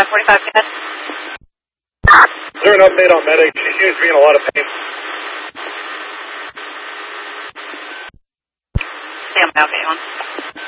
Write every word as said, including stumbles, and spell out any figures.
forty-five, go ahead. Is there an update on medic? She seems to be in a lot of pain. Sam, okay, on.